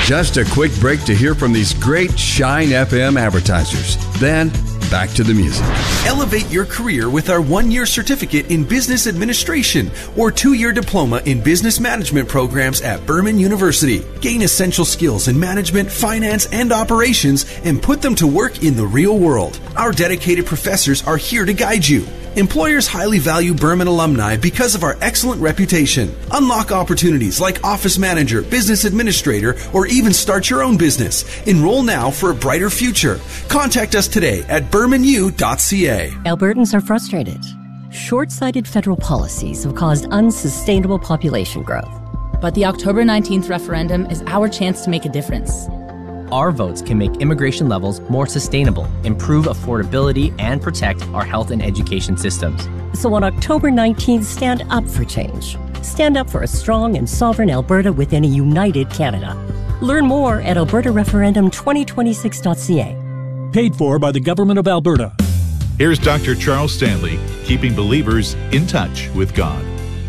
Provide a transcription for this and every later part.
Just a quick break to hear from these great Shine FM advertisers. Then, back to the music. Elevate your career with our 1-year certificate in business administration or 2-year diploma in business management programs at Berman University. Gain essential skills in management, finance, and operations and put them to work in the real world. Our dedicated professors are here to guide you. Employers highly value Berman alumni because of our excellent reputation. Unlock opportunities like office manager, business administrator, or even start your own business. Enroll now for a brighter future. Contact us today at bermanu.ca. Albertans are frustrated. Short-sighted federal policies have caused unsustainable population growth. But the October 19th referendum is our chance to make a difference. Our votes can make immigration levels more sustainable, improve affordability, and protect our health and education systems. So on October 19th, stand up for change. Stand up for a strong and sovereign Alberta within a united Canada. Learn more at albertareferendum2026.ca. Paid for by the Government of Alberta. Here's Dr. Charles Stanley, keeping believers in touch with God.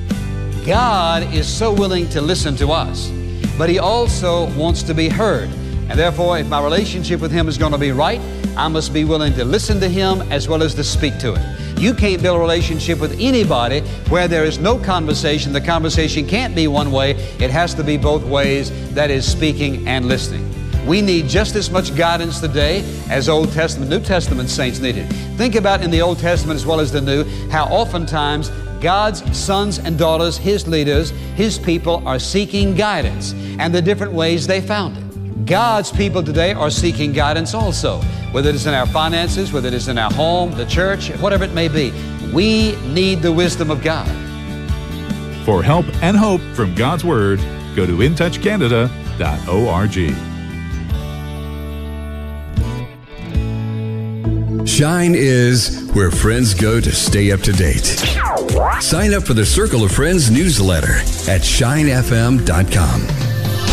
God is so willing to listen to us, but He also wants to be heard. And therefore, if my relationship with Him is going to be right, I must be willing to listen to Him as well as to speak to Him. You can't build a relationship with anybody where there is no conversation. The conversation can't be one way. It has to be both ways, that is, speaking and listening. We need just as much guidance today as Old Testament, New Testament saints needed. Think about in the Old Testament as well as the New, how oftentimes God's sons and daughters, His leaders, His people are seeking guidance and the different ways they found it. God's people today are seeking guidance also, whether it is in our finances, whether it is in our home, the church, whatever it may be. We need the wisdom of God. For help and hope from God's Word, go to intouchcanada.org. Shine is where friends go to stay up to date. Sign up for the Circle of Friends newsletter at shinefm.com.